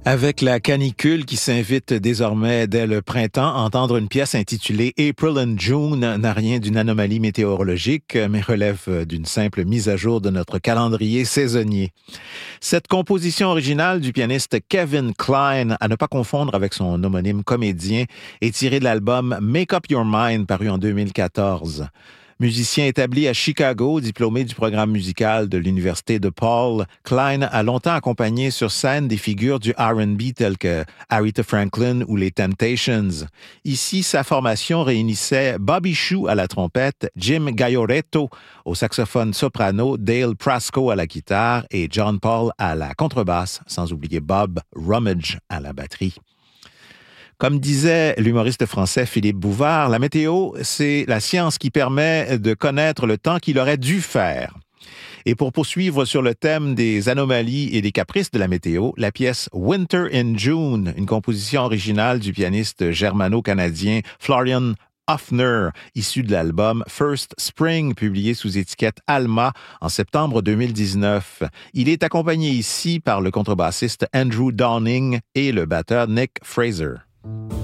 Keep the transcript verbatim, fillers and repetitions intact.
Avec la canicule qui s'invite désormais dès le printemps, entendre une pièce intitulée April and June n'a rien d'une anomalie météorologique, mais relève d'une simple mise à jour de notre calendrier saisonnier. Cette composition originale du pianiste Kevin Kline, à ne pas confondre avec son homonyme comédien, est tirée de l'album Make Up Your Mind, paru en deux mille quatorze. Musicien établi à Chicago, diplômé du programme musical de l'Université de Paul, Kline a longtemps accompagné sur scène des figures du R and B telles que Aretha Franklin ou les Temptations. Ici, sa formation réunissait Bobby Shue à la trompette, Jim Gaioretto au saxophone soprano, Dale Prasko à la guitare et John Paul à la contrebasse, sans oublier Bob Rummage à la batterie. Comme disait l'humoriste français Philippe Bouvard, la météo, c'est la science qui permet de connaître le temps qu'il aurait dû faire. Et pour poursuivre sur le thème des anomalies et des caprices de la météo, la pièce Winter in June, une composition originale du pianiste germano-canadien Florian Hoffner, issu de l'album First Spring, publié sous étiquette Alma en septembre deux mille dix-neuf. Il est accompagné ici par le contrebassiste Andrew Downing et le batteur Nick Fraser.